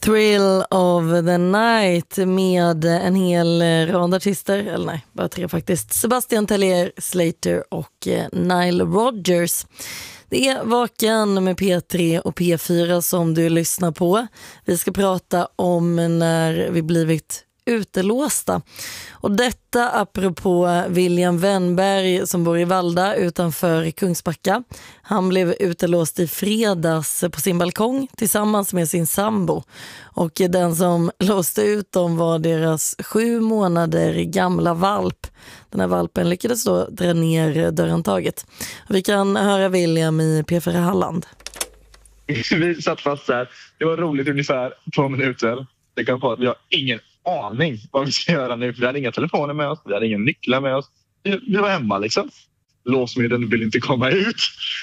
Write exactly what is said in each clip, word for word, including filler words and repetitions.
Thrill of the Night med en hel rad artister, eller nej, bara tre faktiskt. Sebastian Tellier, Slater och Nile Rodgers. Det är Vaken med P tre och P fyra som du lyssnar på. Vi ska prata om när vi blivit utelåsta. Och detta apropå William Wennberg som bor i Valda utanför Kungsbacka. Han blev utelåst i fredags på sin balkong tillsammans med sin sambo. Och den som låste ut dem var deras sju månader gamla valp. Den här valpen lyckades då dra ner dörrhandtaget. Vi kan höra William i P fyra Halland. Vi satt fast där. Det var roligt ungefär två minuter. Det kan vara att vi har ingen aning vad vi ska göra nu. För vi hade inga telefoner med oss. Vi hade inga nycklar med oss. Vi, vi var hemma liksom. Låsmedlen vill inte komma ut.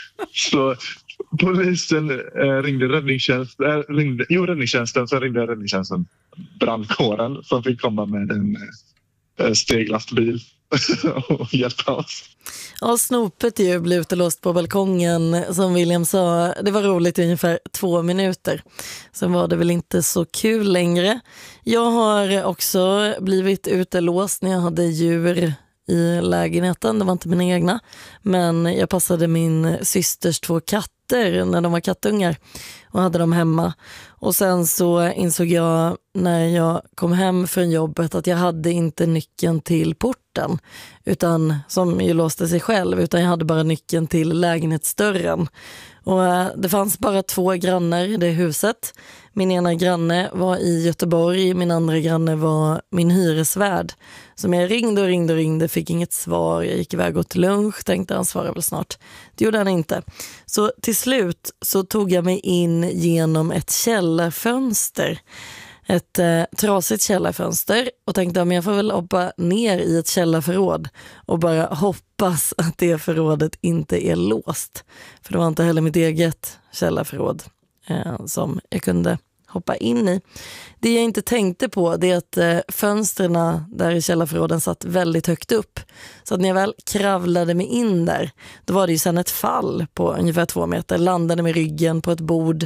Så polisen eh, ringde räddningstjänsten. Eh, ringde, jo, räddningstjänsten. Så ringde räddningstjänsten brandkåren som fick komma med en eh, steglastbil och hjälpa oss. Ja, snopet ju blev utelåst på balkongen som William sa. Det var roligt i ungefär två minuter. Sen var det väl inte så kul längre. Jag har också blivit utelåst när jag hade djur i lägenheten. Det var inte mina egna. Men jag passade min systers två katter när de var kattungar och hade dem hemma. Och sen så insåg jag när jag kom hem från jobbet att jag hade inte nyckeln till porten utan som ju låste sig själv, utan jag hade bara nyckeln till lägenhetsdörren. Och det fanns bara två grannar i det huset. Min ena granne var i Göteborg, min andra granne var min hyresvärd. Som jag ringde och ringde och ringde, fick inget svar. Jag gick iväg och till lunch, tänkte han svarar väl snart. Det gjorde han inte. Så till slut så tog jag mig in genom ett källarfönster. Ett eh, trasigt källarfönster och tänkte att jag får väl hoppa ner i ett källarförråd och bara hoppas att det förrådet inte är låst. För det var inte heller mitt eget källarförråd eh, som jag kunde hoppa in i. Det jag inte tänkte på det är att eh, fönsterna där i källarförråden satt väldigt högt upp. Så att när jag väl kravlade mig in där, då var det ju sedan ett fall på ungefär två meter. Landade med ryggen på ett bord.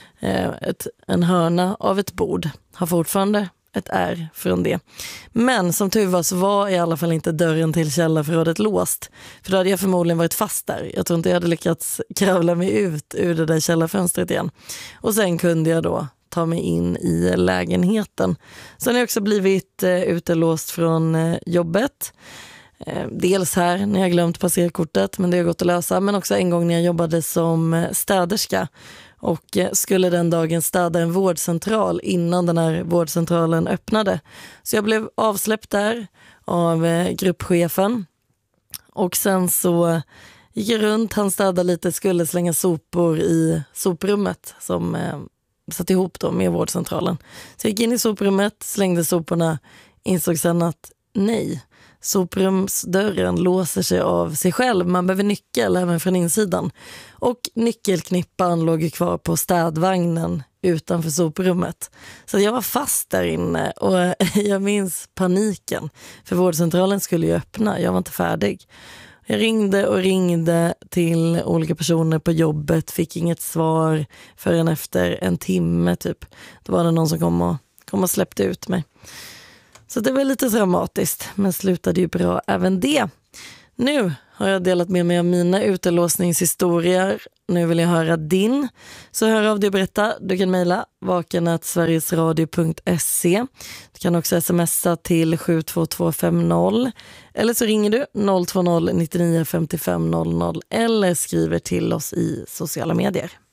Ett, en hörna av ett bord har fortfarande ett R från det. Men som tur var så var i alla fall inte dörren till källarförrådet låst. För då hade jag förmodligen varit fast där. Jag tror inte jag hade lyckats kravla mig ut ur det där källarfönstret igen. Och sen kunde jag då ta mig in i lägenheten. Sen har jag också blivit eh, utelåst från eh, jobbet. Eh, dels här när jag glömt passerkortet, men det har gått att lösa. Men också en gång när jag jobbade som städerska. Och skulle den dagen städa en vårdcentral innan den här vårdcentralen öppnade. Så jag blev avsläppt där av gruppchefen. Och sen så gick jag runt, han städade lite, skulle slänga sopor i soprummet som eh, satt ihop då med vårdcentralen. Så jag gick in i soprummet, slängde soporna, insåg sen att nej, soprumsdörren låser sig av sig själv. Man behöver nyckel även från insidan. Och nyckelknippan låg kvar på städvagnen utanför soprummet. Så jag var fast där inne och jag minns paniken. För vårdcentralen skulle ju öppna, jag var inte färdig. Jag ringde och ringde till olika personer på jobbet, fick inget svar förrän efter en timme typ. Då var det någon som kom och, kom och släppte ut mig. Så det var lite dramatiskt, men slutade ju bra även det. Nu har jag delat med mig av mina utelåsningshistorier. Nu vill jag höra din. Så hör av dig och berätta. Du kan mejla vaken snabel-a sverigesradio punkt se. Du kan också smsa till sju två två fem noll. Eller så ringer du noll två noll nio nio fem fem noll noll eller skriver till oss i sociala medier.